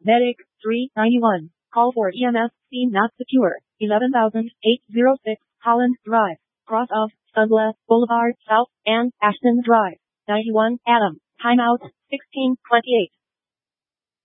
Medic, 391. Call for EMS, scene not secure. 11,806, Holland Drive. Cross of Sunglass Boulevard South and Ashton Drive. 91, Adam. Timeout, 16:28.